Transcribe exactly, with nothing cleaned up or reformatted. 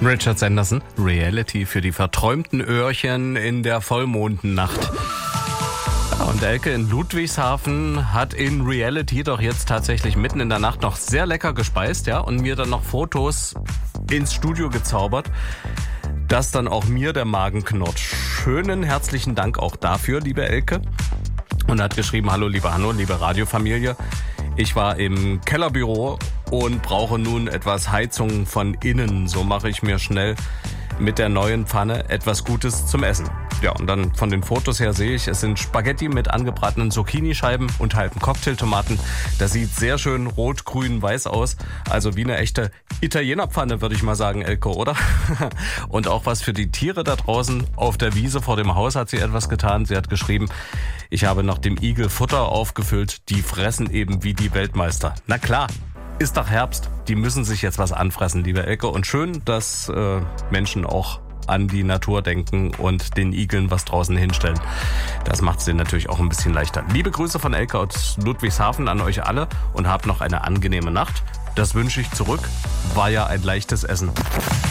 Richard Sanderson, Reality für die verträumten Öhrchen in der Vollmondennacht. Ja, und Elke in Ludwigshafen hat in Reality doch jetzt tatsächlich mitten in der Nacht noch sehr lecker gespeist, ja, und mir dann noch Fotos ins Studio gezaubert, dass dann auch mir der Magen knurrt. Schönen herzlichen Dank auch dafür, liebe Elke. Und hat geschrieben: Hallo liebe Hanno, liebe Radiofamilie. Ich war im Kellerbüro und brauche nun etwas Heizung von innen. So mache ich mir schnell mit der neuen Pfanne etwas Gutes zum Essen. Ja, und dann von den Fotos her sehe ich, es sind Spaghetti mit angebratenen Zucchinischeiben und halben Cocktailtomaten. Das sieht sehr schön rot, grün, weiß aus. Also wie eine echte Italienerpfanne, würde ich mal sagen, Elke, oder? Und auch was für die Tiere da draußen auf der Wiese vor dem Haus hat sie etwas getan. Sie hat geschrieben: Ich habe noch dem Igel Futter aufgefüllt. Die fressen eben wie die Weltmeister. Na klar. Ist doch Herbst, die müssen sich jetzt was anfressen, liebe Elke. Und schön, dass äh, Menschen auch an die Natur denken und den Igeln was draußen hinstellen. Das macht es denen natürlich auch ein bisschen leichter. Liebe Grüße von Elke aus Ludwigshafen an euch alle und habt noch eine angenehme Nacht. Das wünsche ich zurück. War ja ein leichtes Essen.